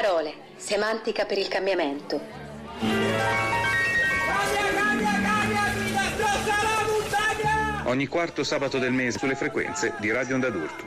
Parole, semantica per il cambiamento. Ogni quarto sabato del mese sulle frequenze di Radio Onda d'Urto.